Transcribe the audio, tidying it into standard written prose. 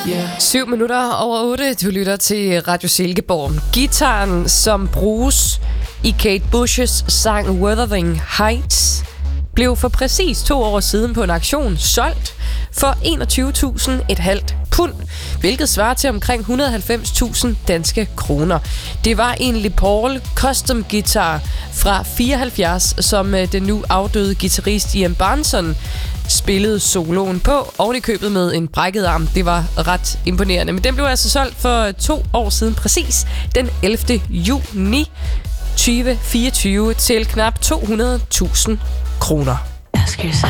7 minutter over 8. Du lytter til Radio Silkeborg. Gitaren, som bruges i Kate Bush's sang Wuthering Heights, blev for præcis 2 år siden på en auktion solgt for 21.500 pund, hvilket svarer til omkring 190.000 danske kroner. Det var en Les Paul custom guitar fra 74, som den nu afdøde guitarist Ian Barnson spillede soloen på, oven i købet med en brækket arm. Det var ret imponerende. Men den blev altså solgt for 2 år siden, præcis den 11. juni 2024, til knap 200.000 kroner. Ask yourself.